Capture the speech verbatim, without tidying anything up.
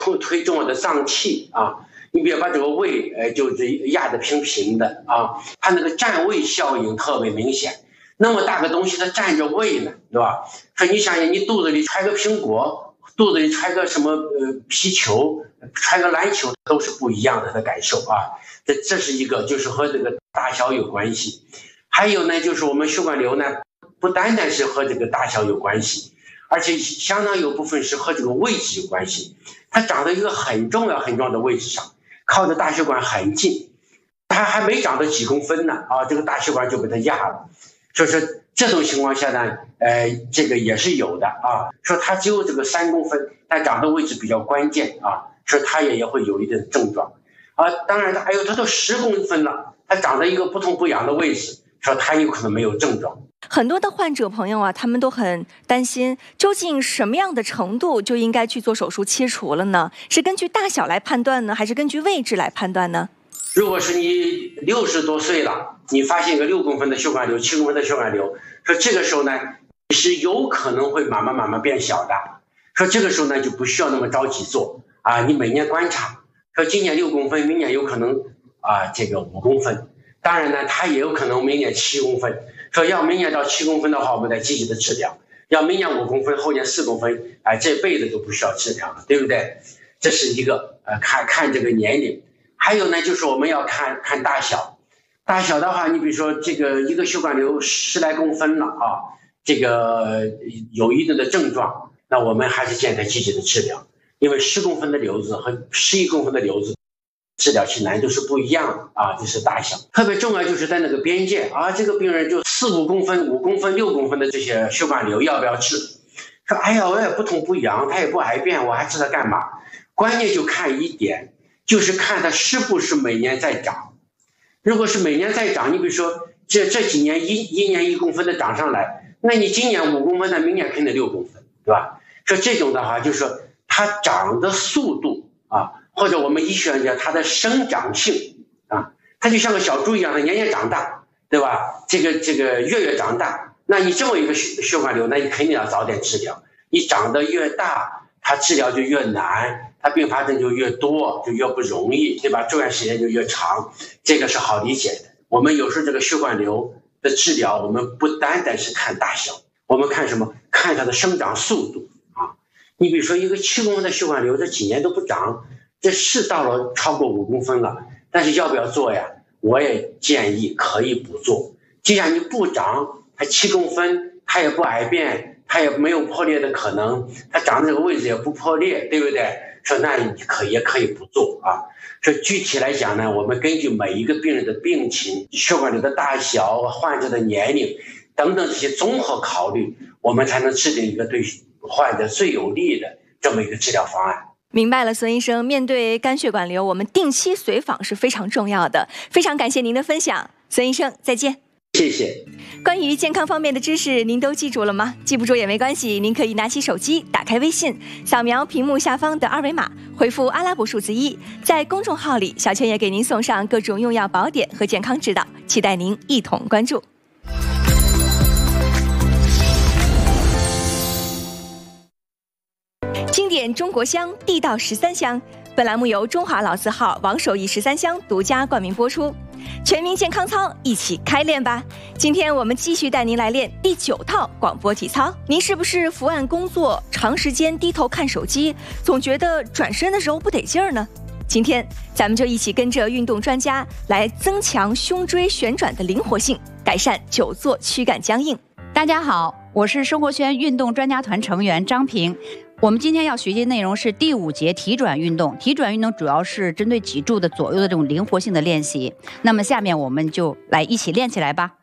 推推动我的脏器啊。你比如把这个胃，呃，就是压得平平的啊，它那个占位效应特别明显。那么大个东西它占着胃呢，对吧？说你想想，你肚子里揣个苹果，肚子里揣个什么呃皮球，揣个篮球，都是不一样的的感受啊。这这是一个，就是和这个大小有关系。还有呢，就是我们血管瘤呢，不单单是和这个大小有关系，而且相当有部分是和这个位置有关系。它长在一个很重要很重要的位置上，靠着大血管很近，它还没长到几公分呢啊，这个大血管就被它压了。所以说这种情况下呢，呃，这个也是有的啊。说它只有这个三公分，但长的位置比较关键啊，说它也也会有一定症状啊。当然，哎呦，它都十公分了，它长在一个不痛不痒的位置，说它有可能没有症状。 很多的患者朋友啊，他们都很担心，究竟什么样的程度就应该去做手术切除了呢？是根据大小来判断呢，还是根据位置来判断呢？ 如果是你六十多岁了，你发现一个六公分的血管瘤、七公分的血管瘤，说这个时候呢，是有可能会慢慢慢慢变小的。说这个时候呢，就不需要那么着急做啊，你每年观察。说今年六公分，明年有可能啊这个五公分，当然呢，它也有可能明年七公分。说要明年到七公分的话，我们再积极的治疗；要明年五公分，后年四公分，哎，这辈子都不需要治疗了，对不对？这是一个呃，看看这个年龄。还有呢，就是我们要看看大小。大小的话，你比如说这个一个血管瘤十来公分了啊，这个有一定的症状，那我们还是建议他积极的治疗，因为十公分的瘤子和十一公分的瘤子治疗其难度是不一样的啊，这是大小。特别重要就是在那个边界啊，这个病人就四五公分、五公分、六公分的这些血管瘤要不要治？说哎呀，我也不痛不痒，它也不癌变，我还治它干嘛？关键就看一点。就是看它是不是每年在长，如果是每年在长，你比如说这这几年一一年一公分的长上来，那你今年五公分的，明年肯定六公分，对吧？说这种的话，就是说它长的速度啊，或者我们医学讲它的生长性啊，它就像个小猪一样的年年长大，对吧？这个这个月月长大，那你这么一个血血管瘤，那你肯定要早点治疗。你长得越大，它治疗就越难。它并发症就越多，就越不容易，对吧？住院时间就越长，这个是好理解的。我们有时候这个血管瘤的治疗，我们不单单是看大小，我们看什么？看它的生长速度啊。你比如说一个七公分的血管瘤，这几年都不长，这是到了超过五公分了，但是要不要做呀？我也建议可以不做。既然你不长，它七公分，它也不癌变，它也没有破裂的可能，它长这个位置也不破裂，对不对？说那你可也可以不做啊。说具体来讲呢，我们根据每一个病人的病情、血管瘤的大小、患者的年龄等等这些综合考虑，我们才能制定一个对患者最有利的这么一个治疗方案。 明白了，孙医生，面对肝血管瘤，我们定期随访是非常重要的。非常感谢您的分享，孙医生，再见。 谢谢。 关于健康方面的知识您都记住了吗？记不住也没关系，您可以拿起手机，打开微信，扫描屏幕下方的二维码，回复阿拉伯数字一，在公众号里小圈也给您送上各种用药宝典和健康指导，期待您一同关注。经典中国香，地道十三香。本栏目由中华老字号王守义十三香独家冠名播出。全民健康操，一起开练吧！今天我们继续带您来练第九套广播体操。您是不是伏案工作，长时间低头看手机，总觉得转身的时候不得劲儿呢？今天咱们就一起跟着运动专家来增强胸椎旋转的灵活性，改善久坐躯干僵硬。 大家好，我是生活圈运动专家团成员张平。我们今天要学习的内容是第五节体转运动。体转运动主要是针对脊柱的左右的这种灵活性的练习。那么下面我们就来一起练起来吧。